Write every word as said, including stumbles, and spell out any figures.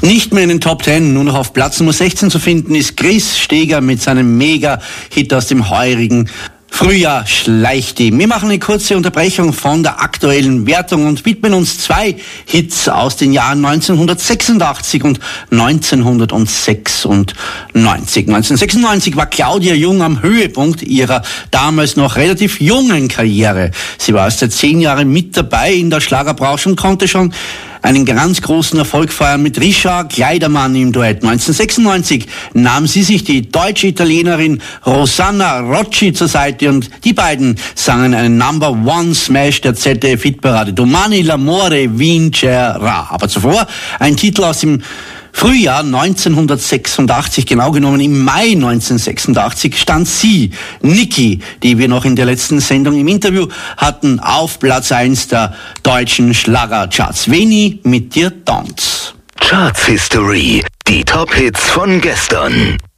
Nicht mehr in den Top Ten, nur noch auf Platz Nummer sechzehn zu finden ist Chris Steger mit seinem Mega-Hit aus dem heurigen Frühjahr, Schleicht die. Wir machen eine kurze Unterbrechung von der aktuellen Wertung und widmen uns zwei Hits aus den Jahren neunzehnhundertsechsundachtzig und neunzehnhundertsechsundneunzig. neunzehnhundertsechsundneunzig war Claudia Jung am Höhepunkt ihrer damals noch relativ jungen Karriere. Sie war erst seit zehn Jahren mit dabei in der Schlagerbranche und konnte schon einen ganz großen Erfolg feiern mit Richard Kleidermann im Duett. neunzehnhundertsechsundneunzig nahm sie sich die deutsche Italienerin Rosanna Rocci zur Seite und die beiden sangen einen Number One Smash der Z D F-Hitparade. Domani l'amore vincerà. Aber zuvor ein Titel aus dem Frühjahr neunzehnhundertsechsundachtzig, genau genommen im Mai neunzehnhundertsechsundachtzig, stand sie, Niki, die wir noch in der letzten Sendung im Interview hatten, auf Platz eins der deutschen Schlagercharts. Veni mit dir tanz. Charts History, die Top-Hits von gestern.